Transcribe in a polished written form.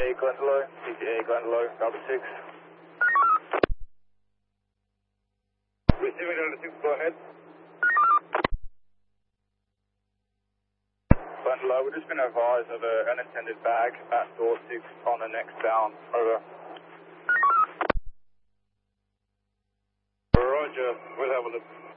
Glendalough, CTA Glendalough, Delta 6. Receiving Delta 6, go ahead. Glendalough, we've just been advised of an unattended bag at door 6 on the next bound. Over. Roger, we'll have a look.